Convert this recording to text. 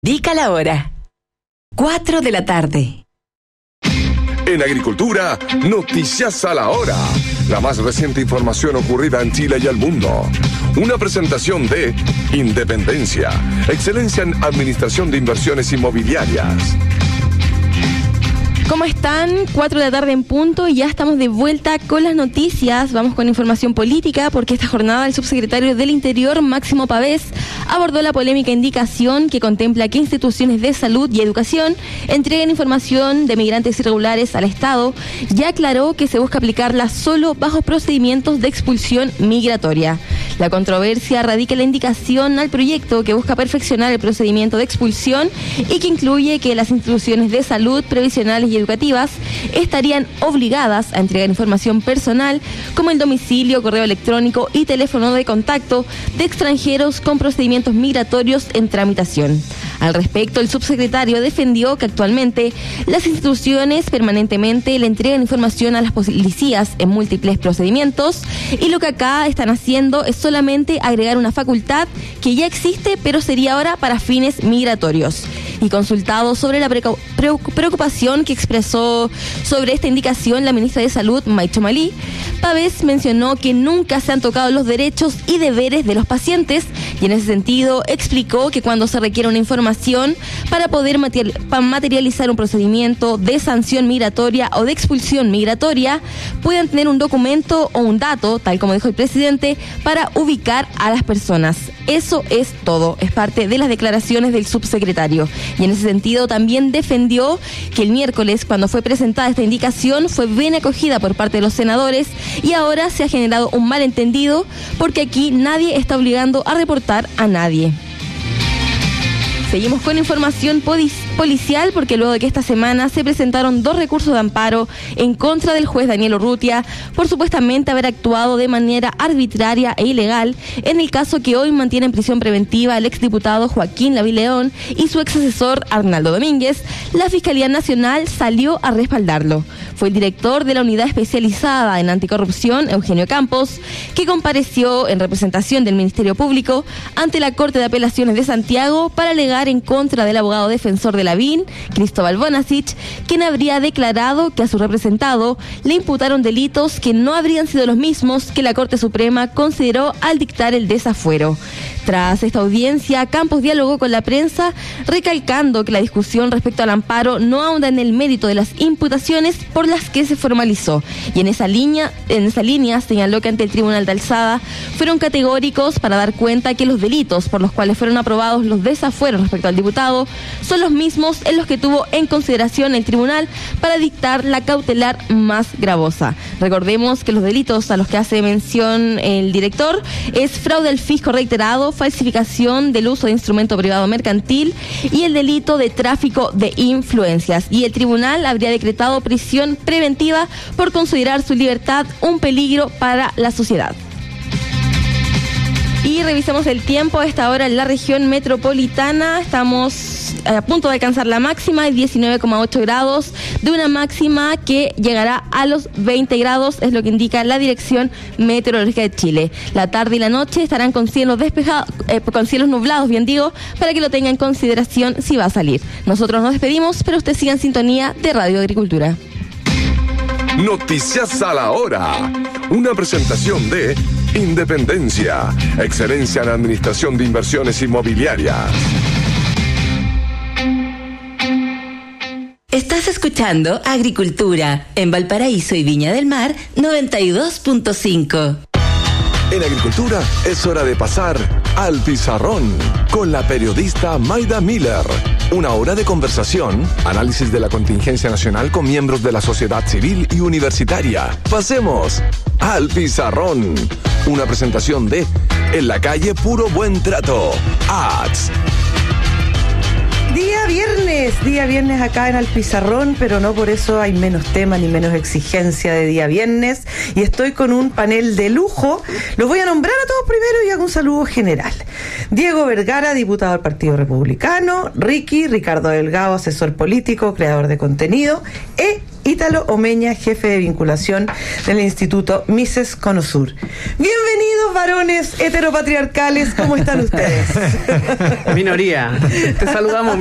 Indica la hora. 4 de la tarde. En Agricultura, Noticias a la Hora. La más reciente información ocurrida en Chile y el mundo. Una presentación de Independencia, excelencia en administración de inversiones inmobiliarias. ¿Cómo están? 4 de la tarde en punto y ya estamos de vuelta con las noticias. Vamos con información política porque esta jornada el subsecretario del Interior, Máximo Pavés, abordó la polémica indicación que contempla que instituciones de salud y educación entreguen información de migrantes irregulares al Estado y aclaró que se busca aplicarla solo bajo procedimientos de expulsión migratoria. La controversia radica en la indicación al proyecto que busca perfeccionar el procedimiento de expulsión y que incluye que las instituciones de salud, previsionales y educativas estarían obligadas a entregar información personal como el domicilio, correo electrónico y teléfono de contacto de extranjeros con procedimientos migratorios en tramitación. Al respecto, el subsecretario defendió que actualmente las instituciones permanentemente le entregan información a las policías en múltiples procedimientos y lo que acá están haciendo es solamente agregar una facultad que ya existe pero sería ahora para fines migratorios. Y consultado sobre la preocupación que expresó sobre esta indicación la ministra de Salud, Maicho Malí, Pavés mencionó que nunca se han tocado los derechos y deberes de los pacientes y en ese sentido explicó que cuando se requiere una información para poder materializar un procedimiento de sanción migratoria o de expulsión migratoria, puedan tener un documento o un dato, tal como dijo el presidente, para ubicar a las personas. Eso es todo, es parte de las declaraciones del subsecretario. Y en ese sentido también defendió que el miércoles, cuando fue presentada esta indicación, fue bien acogida por parte de los senadores y ahora se ha generado un malentendido porque aquí nadie está obligando a reportar a nadie. Seguimos con información policial porque luego de que esta semana se presentaron 2 recursos de amparo en contra del juez Daniel Urrutia por supuestamente haber actuado de manera arbitraria e ilegal en el caso que hoy mantiene en prisión preventiva al exdiputado Joaquín Lavín León y su exasesor Arnaldo Domínguez, la Fiscalía Nacional salió a respaldarlo. Fue el director de la Unidad Especializada en Anticorrupción, Eugenio Campos, que compareció en representación del Ministerio Público ante la Corte de Apelaciones de Santiago para alegar en contra del abogado defensor de Lavín, Cristóbal Bonasich, quien habría declarado que a su representado le imputaron delitos que no habrían sido los mismos que la Corte Suprema consideró al dictar el desafuero. Tras esta audiencia, Campos dialogó con la prensa, recalcando que la discusión respecto al amparo no ahonda en el mérito de las imputaciones por las que se formalizó. Y en esa línea señaló que ante el Tribunal de Alzada fueron categóricos para dar cuenta que los delitos por los cuales fueron aprobados los desafueros respecto al diputado son los mismos en los que tuvo en consideración el tribunal para dictar la cautelar más gravosa. Recordemos que los delitos a los que hace mención el director es fraude al fisco reiterado, falsificación del uso de instrumento privado mercantil y el delito de tráfico de influencias. Y el tribunal habría decretado prisión preventiva por considerar su libertad un peligro para la sociedad. Y revisamos el tiempo a esta hora en la región metropolitana. Estamos a punto de alcanzar la máxima de 19,8 grados, de una máxima que llegará a los 20 grados, es lo que indica la Dirección Meteorológica de Chile. La tarde y la noche estarán con cielos despejados, con cielos nublados, bien digo, para que lo tenga en consideración si va a salir. Nosotros nos despedimos, pero usted siga en sintonía de Radio Agricultura. Noticias a la Hora. Una presentación de Independencia, excelencia en administración de inversiones inmobiliarias. Estás escuchando Agricultura en Valparaíso y Viña del Mar 92.5. En Agricultura es hora de pasar al pizarrón con la periodista Maida Miller. Una hora de conversación, análisis de la contingencia nacional con miembros de la sociedad civil y universitaria. Pasemos al pizarrón. Una presentación de En la calle puro buen trato. Ads. Día viernes acá en el Pizarrón, pero no por eso hay menos tema ni menos exigencia de día viernes. Y estoy con un panel de lujo. Los voy a nombrar a todos primero y hago un saludo general. Diego Vergara, diputado del Partido Republicano. Ricardo Delgado, asesor político, creador de contenido. Ítalo Omeña, jefe de vinculación del Instituto Mises Conosur. Bienvenidos, varones heteropatriarcales, ¿cómo están ustedes? Minoría, te saludamos.